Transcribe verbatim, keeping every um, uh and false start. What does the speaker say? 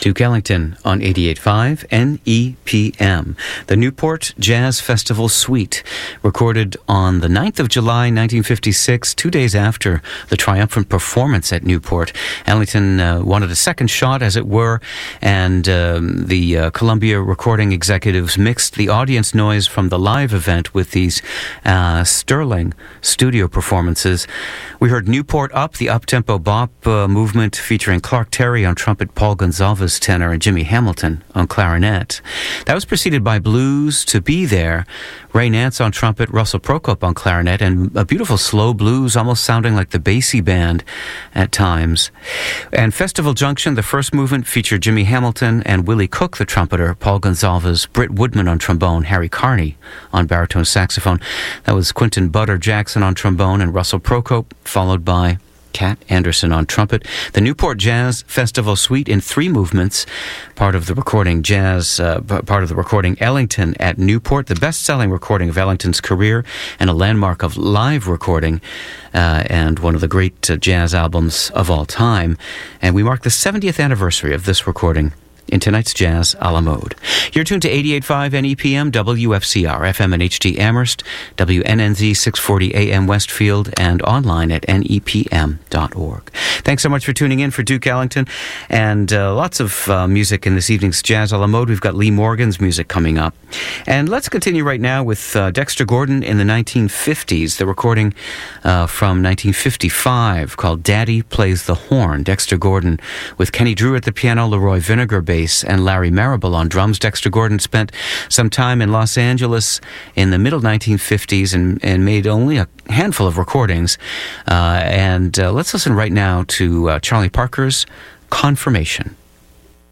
Duke Ellington on eighty-eight point five N E P M. The Newport Jazz Festival Suite, recorded on the ninth of July, nineteen fifty-six, two days after the triumphant performance at Newport. Ellington uh, wanted a second shot, as it were, and um, the uh, Columbia recording executives mixed the audience noise from the live event with these uh, sterling studio performances. We heard Newport Up, the up-tempo bop uh, movement featuring Clark Terry on trumpet, Paul Gonsalves tenor, and Jimmy Hamilton on clarinet. That was preceded by Blues to Be There, Ray Nance on trumpet, Russell Prokop on clarinet, and a beautiful slow blues almost sounding like the Basie Band at times. And Festival Junction, the first movement, featured Jimmy Hamilton and Willie Cook, the trumpeter, Paul Gonsalves, Britt Woodman on trombone, Harry Carney on baritone saxophone. That was Quentin Butter Jackson on trombone and Russell Prokop, followed by Cat Anderson on trumpet. The Newport Jazz Festival Suite in three movements, part of the recording Jazz, uh, part of the recording Ellington at Newport, the best-selling recording of Ellington's career and a landmark of live recording, uh, and one of the great uh, jazz albums of all time. And we mark the seventieth anniversary of this recording in tonight's Jazz a la Mode. You're tuned to eighty-eight point five N E P M, W F C R, F M and H D Amherst, W N N Z six forty A M Westfield, and online at N E P M dot org. Thanks so much for tuning in for Duke Ellington, and uh, lots of uh, music in this evening's Jazz a la Mode. We've got Lee Morgan's music coming up. And let's continue right now with uh, Dexter Gordon in the nineteen fifties, the recording uh, from nineteen fifty-five called Daddy Plays the Horn. Dexter Gordon with Kenny Drew at the piano, Leroy Vinegar bass, and Larry Marable on drums. Dexter Gordon spent some time in Los Angeles in the middle nineteen fifties and, and made only a handful of recordings. Uh, and uh, let's listen right now to uh, Charlie Parker's Confirmation.